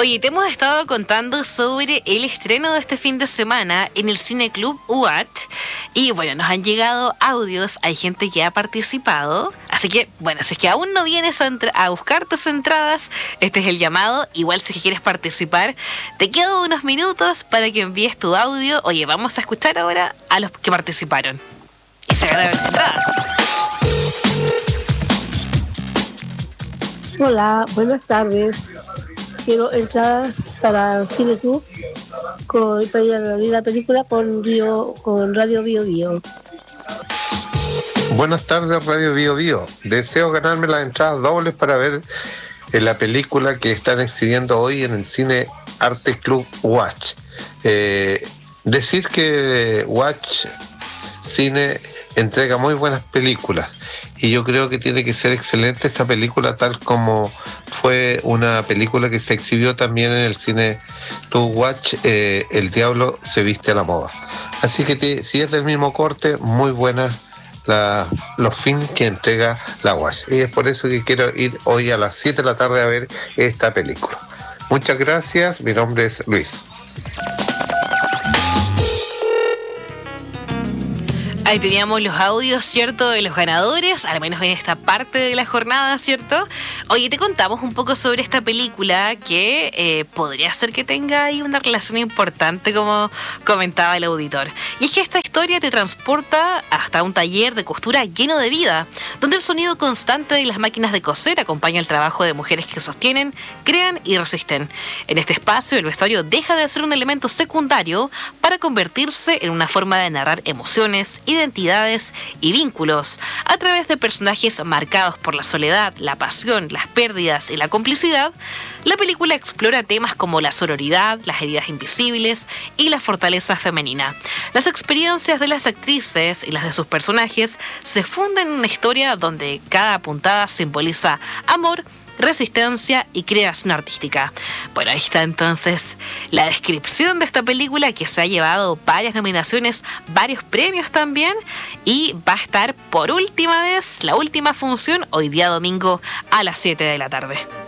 Oye, te hemos estado contando sobre el estreno de este fin de semana en el Cineclub UAT. Y bueno, nos han llegado audios, hay gente que ha participado. Así que, bueno, si es que aún no vienes a buscar tus entradas, este es el llamado. Igual si es que quieres participar, te quedan unos minutos para que envíes tu audio. Oye, vamos a escuchar ahora a los que participaron y se ganaron entradas. Hola, buenas tardes. Quiero entradas para Cineclub para ir a ver la película con Radio Bio Bio. Buenas tardes, Radio Bio Bio. Deseo ganarme las entradas dobles para ver la película que están exhibiendo hoy en el Cine Arte Club Watch. Decir que Watch Cine entrega muy buenas películas y yo creo que tiene que ser excelente esta película, tal como fue una película que se exhibió también en el Cine Club Watch, El Diablo se viste a la moda. Así que si es del mismo corte, muy buena los films que entrega la Watch, y es por eso que quiero ir hoy a las 7 de la tarde a ver esta película. Muchas gracias, mi nombre es Luis. Ahí teníamos los audios, ¿cierto?, de los ganadores, al menos en esta parte de la jornada, ¿cierto? Oye, te contamos un poco sobre esta película que podría ser que tenga ahí una relación importante, como comentaba el auditor. Y es que esta historia te transporta hasta un taller de costura lleno de vida, donde el sonido constante de las máquinas de coser acompaña el trabajo de mujeres que sostienen, crean y resisten. En este espacio, el vestuario deja de ser un elemento secundario para convertirse en una forma de narrar emociones, identidades y vínculos a través de personajes marcados por la soledad, la pasión, las pérdidas y la complicidad. La película explora temas como la sororidad, las heridas invisibles y la fortaleza femenina. Las experiencias de las actrices y las de sus personajes se funden en una historia donde cada puntada simboliza amor, resistencia y creación artística. Bueno, ahí está entonces la descripción de esta película, que se ha llevado varias nominaciones, varios premios también, y va a estar por última vez, la última función, hoy día domingo a las 7 de la tarde.